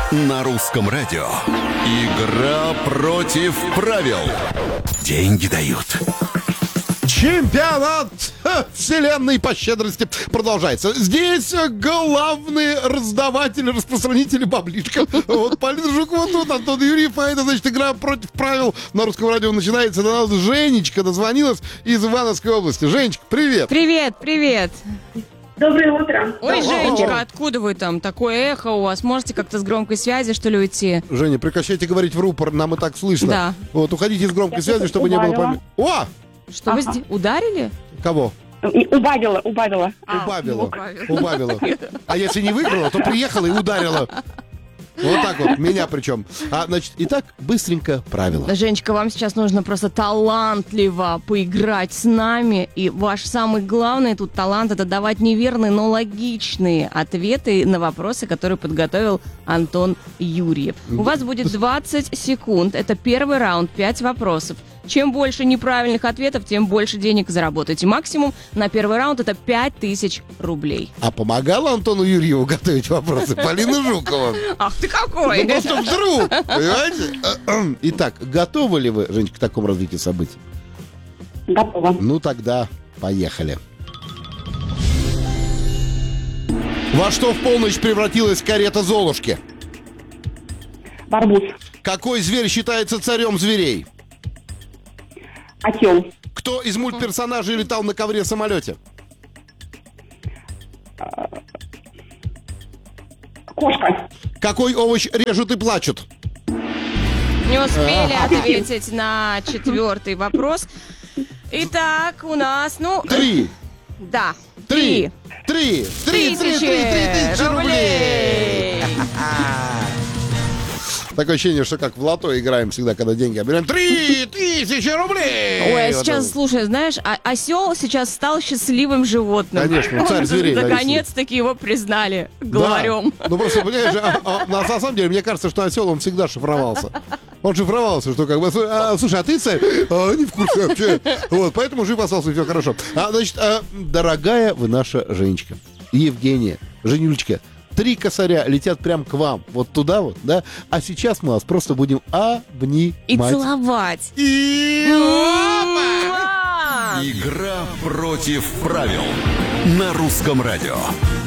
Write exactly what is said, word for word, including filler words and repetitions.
На русском радио. Игра против правил. Деньги дают. Чемпионат вселенной по щедрости продолжается. Здесь главный раздаватель, распространитель баблишка. Вот Полина Жукова тут, Антон Юрьев. А это, значит, игра против правил на русском радио начинается. До нас Женечка дозвонилась из Ивановской области. Женечка, привет. Привет, привет. Доброе утро. Ой, О, Женечка, о, о. откуда вы там? Такое эхо у вас. Можете как-то с громкой связи, что ли, уйти? Женя, прекращайте говорить в рупор, нам и так слышно. Да. Вот, уходите из громкой Я связи, тут чтобы не было убавила. помех. О! Что вы Ага. сделали? Ударили? Кого? Убавила, убавила. А, Убавила. убавила. Убавила. А если не выиграла, то приехала и ударила. Вот так вот, меня причем. А, значит, итак, быстренько правила. Женечка, вам сейчас нужно просто талантливо поиграть с нами. И ваш самый главный тут талант — это давать неверные, но логичные ответы на вопросы, которые подготовил Антон Юрьев. У вас будет двадцать секунд. Это первый раунд, пять вопросов. Чем больше неправильных ответов, тем больше денег заработаете. Максимум на первый раунд — это пять тысяч рублей. А помогала Антону Юрьеву готовить вопросы Полина Жукова? Ах ты какой! Ну просто вдруг, понимаете? Итак, готовы ли вы, Женечка, к такому развитию событий? Готова. Ну тогда поехали. Во что в полночь превратилась карета Золушки? Барбуз. Какой зверь считается царем зверей? Осел. Кто из мультперсонажей летал на ковре-самолете? Кошка. Какой овощ режут и плачут? Не успели ответить на четвертый вопрос. Итак, у нас, ну... Три, Да. три, три, три, три, три, три тысячи рублей. Такое ощущение, что как в лото играем всегда, когда деньги оберем. Три тысячи рублей! Ой, а Вот сейчас, это. слушай, знаешь, а- осел сейчас стал счастливым животным. Конечно, царь зверей, Наконец-таки его признали главарем. Да. Ну просто, понимаешь, а- а на, на самом деле, мне кажется, что осел, он всегда шифровался. Он шифровался, что как бы... а, слушай, а ты царь? А, не в курсе вообще. Вот, поэтому жив остался, все хорошо. А, значит, а, дорогая вы наша Женечка, Евгения, Женюлечка, три косаря летят прям к вам, вот туда вот, да? А сейчас мы вас просто будем обнимать. И целовать. И... Муа! Игра против правил. На русском радио.